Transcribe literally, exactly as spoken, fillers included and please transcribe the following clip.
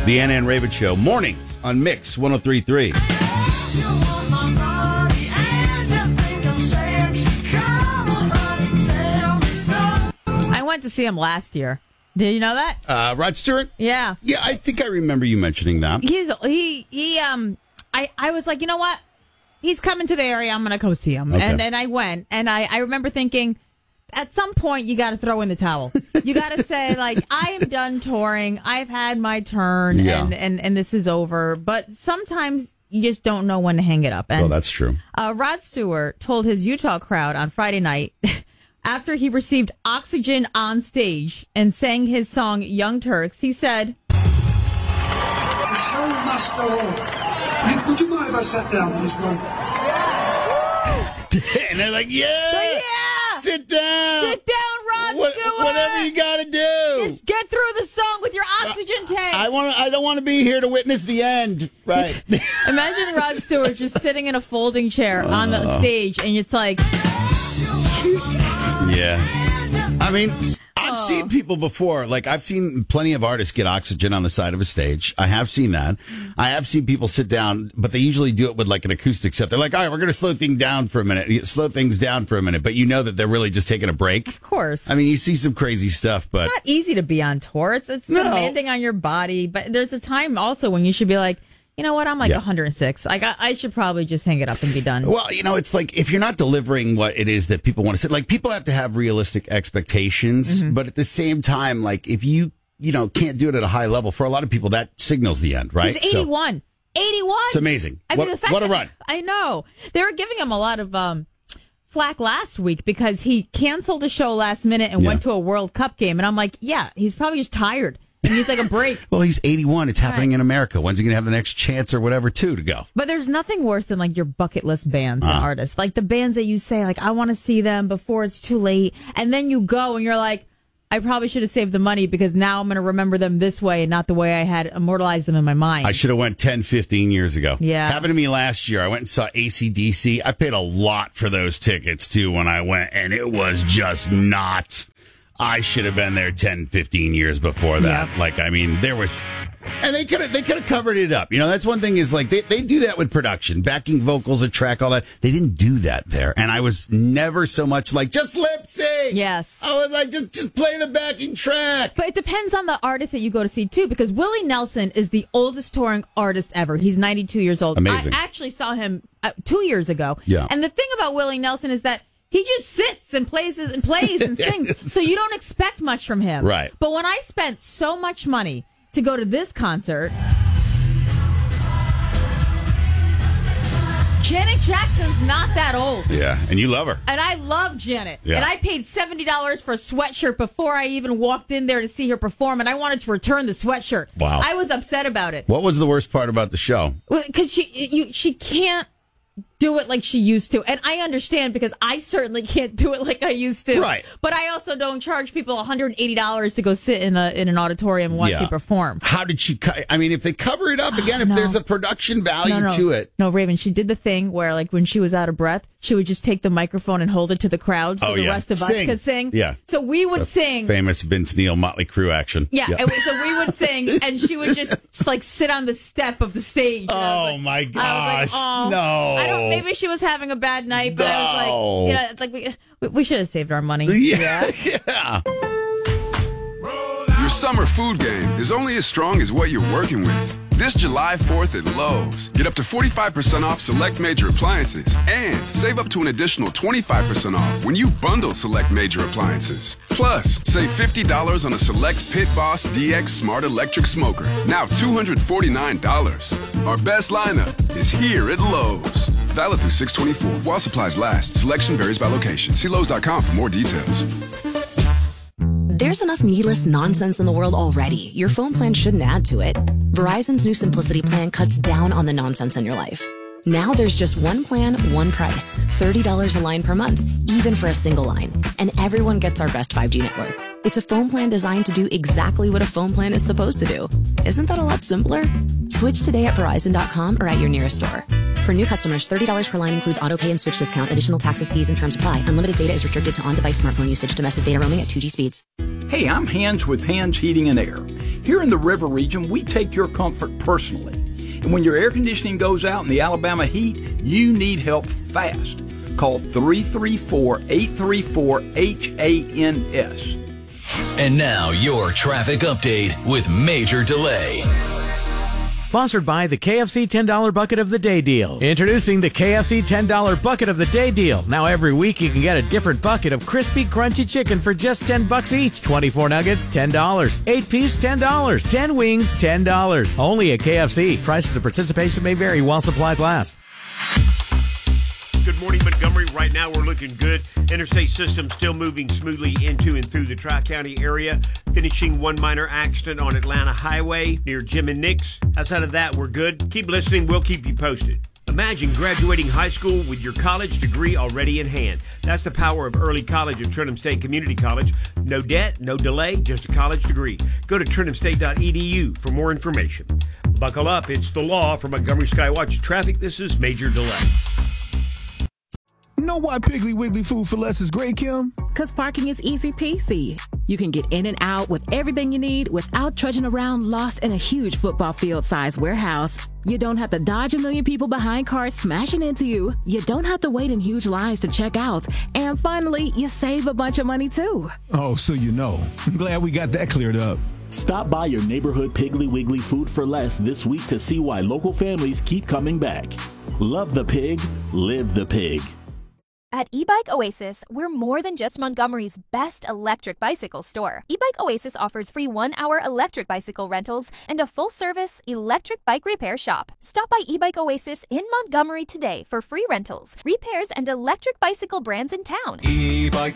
The Anna and Raven Show, mornings on Mix one oh three point three. I went to see him last year. Did you know that? Uh, Rod Stewart? Yeah. Yeah, I think I remember you mentioning that. He's he he um I, I was like, you know what? He's coming to the area. I'm gonna go see him. Okay. And and I went, and I, I remember thinking, at some point you got to throw in the towel. You got to say, like, I am done touring. I've had my turn, Yeah. and, and and this is over. But sometimes you just don't know when to hang it up. And Oh, that's true. uh, Rod Stewart told his Utah crowd on Friday night, after he received oxygen on stage and sang his song Young Turks, he said, The show must go on. Nick, would you mind if I sat down for this one? And they're like, yeah, yeah, sit down. sit down, Rod What- Stewart. whatever you got to do. Just get through the song with your oxygen tank. I want. I don't want to be here to witness the end. Right. Imagine Rod Stewart just sitting in a folding chair on the stage, and it's like, Yeah. I mean, I've Oh. seen people before. Like, I've seen plenty of artists get oxygen on the side of a stage. I have seen that. I have seen people sit down, but they usually do it with like an acoustic set. They're like, all right, we're going to slow things down for a minute. Slow things down for a minute. But you know that they're really just taking a break. of course. I mean, you see some crazy stuff, but It's not easy to be on tour. It's, it's No. demanding on your body. But there's a time also when you should be like, you know what? I'm like Yeah. one hundred six. Like, I, I should probably just hang it up and be done. well, you know, it's like if you're not delivering what it is that people want to say, like people have to have realistic expectations, Mm-hmm. but at the same time, like if you, you know, can't do it at a high level, for a lot of people, that signals the end, right? He's eighty-one. eighty-one? It's amazing. I What- mean, the fact what a that- run. I know. They were giving him a lot of um, flack last week because he canceled a show last minute and Yeah. went to a World Cup game. And I'm like, yeah, he's probably just tired. He needs like a break. Well, he's eighty-one. It's happening Right. in America. When's he going to have the next chance or whatever, too, to go? But there's nothing worse than like your bucket list bands and Uh. artists. Like the bands that you say, like, I want to see them before it's too late. And then you go and you're like, I probably should have saved the money because now I'm going to remember them this way and not the way I had immortalized them in my mind. I should have went ten, fifteen years ago. Yeah. Happened to me last year. I went and saw A C D C. I paid a lot for those tickets, too, when I went, and it was just not. I should have been there ten, fifteen years before that. Yep. Like, I mean, there was... And they could have they could have covered it up. You know, that's one thing is like they, they do that with production, backing vocals, a track, all that. They didn't do that there. And I was never so much like, just lip sync. Yes. I was like, just just play the backing track. But it depends on the artist that you go to see, too, because Willie Nelson is the oldest touring artist ever. He's ninety-two years old. Amazing. I actually saw him uh, two years ago. Yeah. And the thing about Willie Nelson is that he just sits and plays and plays and sings, so you don't expect much from him. Right. But when I spent so much money to go to this concert, Janet Jackson's not that old. Yeah, and you love her. And I love Janet. Yeah. And I paid seventy dollars for a sweatshirt before I even walked in there to see her perform, and I wanted to return the sweatshirt. Wow. I was upset about it. What was the worst part about the show? Because she, you, she can't do it like she used to. And I understand because I certainly can't do it like I used to. Right. But I also don't charge people one hundred eighty dollars to go sit in a in an auditorium and watch Yeah. me perform. How did she cut? I mean, if they cover it up again, if no. there's a production value No, no. to it. No, Raven, she did the thing where, like, when she was out of breath, she would just take the microphone and hold it to the crowd so Oh, the yeah. rest of us Sing. could sing. Yeah. So we would sing. Famous Vince Neil Motley Crue action. Yeah, and we- so we would sing, and she would just, just like sit on the step of the stage. And I was Oh, like- my I was gosh. like, oh. No. I don't. Maybe she was having a bad night, but I was like, No. you know, it's like we we, we should have saved our money. Yeah. yeah. Your summer food game is only as strong as what you're working with. This July fourth at Lowe's, get up to forty-five percent off select major appliances and save up to an additional twenty-five percent off when you bundle select major appliances. Plus, save fifty dollars on a select Pit Boss D X Smart Electric Smoker, now two hundred forty-nine dollars. Our best lineup is here at Lowe's. Valid through six twenty-four while supplies last. Selection varies by location. See Lowe's dot com for more details. There's enough needless nonsense in the world already. Your phone plan shouldn't add to it. Verizon's new Simplicity plan cuts down on the nonsense in your life. Now there's just one plan, one price. thirty dollars a line per month, even for a single line. And everyone gets our best five G network. It's a phone plan designed to do exactly what a phone plan is supposed to do. Isn't that a lot simpler? Switch today at Verizon dot com or at your nearest store. For new customers, thirty dollars per line includes auto pay and switch discount. Additional taxes, fees, and terms apply. Unlimited data is restricted to on-device smartphone usage. Domestic data roaming at two G speeds. Hey, I'm Hans with Hans Heating and Air. Here in the River Region, we take your comfort personally. And when your air conditioning goes out in the Alabama heat, you need help fast. Call three three four, eight three four, H A N S. And now your traffic update with Major Delay. Sponsored by the K F C ten dollar Bucket of the Day Deal. Introducing the K F C ten dollar Bucket of the Day Deal. Now every week you can get a different bucket of crispy, crunchy chicken for just ten bucks each. twenty-four nuggets, ten dollars. eight piece, ten dollars. ten wings, ten dollars. Only at K F C. Prices of participation may vary while supplies last. Good morning, Montgomery. Right now we're looking good. Interstate system still moving smoothly into and through the Tri-County area, finishing one minor accident on Atlanta Highway near Jim and Nick's. Outside of that, we're good. Keep listening. We'll keep you posted. Imagine graduating high school with your college degree already in hand. That's the power of early college at Trenton State Community College. No debt, no delay, just a college degree. Go to trenton state dot e d u for more information. Buckle up. It's the law. For Montgomery Skywatch Traffic, this is Major Delay. Know why Piggly Wiggly Food for Less is great, Kim? Because parking is easy peasy. You can get in and out with everything you need without trudging around lost in a huge football field-sized warehouse. You don't have to dodge a million people behind cars smashing into you. You don't have to wait in huge lines to check out. And finally, you save a bunch of money, too. Oh, so you know. I'm glad we got that cleared up. Stop by your neighborhood Piggly Wiggly Food for Less this week to see why local families keep coming back. Love the pig, live the pig. At eBike Oasis, we're more than just Montgomery's best electric bicycle store. eBike Oasis offers free one-hour electric bicycle rentals and a full-service electric bike repair shop. Stop by eBike Oasis in Montgomery today for free rentals, repairs, and electric bicycle brands in town. E-bike